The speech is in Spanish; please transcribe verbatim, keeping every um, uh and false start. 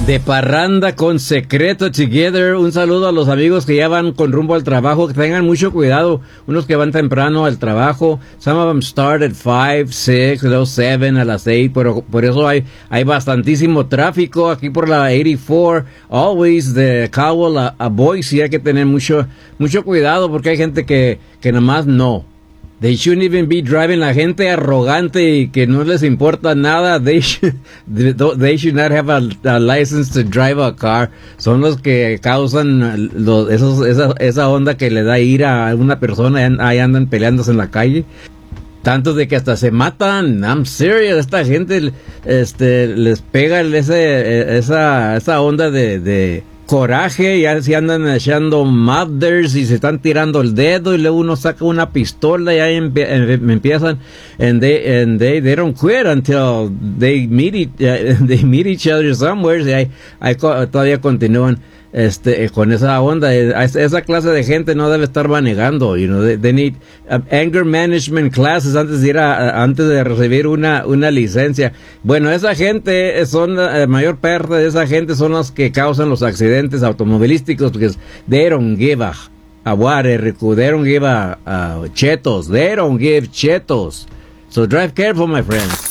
De parranda con Secreto Together. Un saludo a los amigos que ya van con rumbo al trabajo. Que tengan mucho cuidado. Unos que van temprano al trabajo. Some of them start at five, six, luego seven, a las eight. Pero por eso hay, hay bastantísimo tráfico aquí por la eighty-four. Always de Cowell a, a Boise. Hay que tener mucho, mucho cuidado porque hay gente que, que nomás no. They shouldn't even be driving. La gente arrogante y que no les importa nada. They should, they should not have a, a license to drive a car. Son los que causan los, esos, esa, esa onda que le da ira a una persona. Ahí andan peleándose en la calle. Tanto de que hasta se matan. I'm serious. Esta gente este, les pega ese, esa, esa onda de... de coraje, ya se andan echando mothers y se están tirando el dedo y luego uno saca una pistola y ahí empie empiezan and they, and they, they don't quit until they meet, it, uh, they meet each other somewhere y ahí, ahí todavía continúan este con esa onda. Esa clase de gente no debe estar manejando, you know, they, they need uh, anger management classes antes de ir a, antes de recibir una una licencia. Bueno, esa gente son la mayor parte de esa gente son los que causan los accidentes automovilísticos porque they don't give a, a what, Rico, they don't give a, a chetos, they don't give chetos. So drive careful, my friends.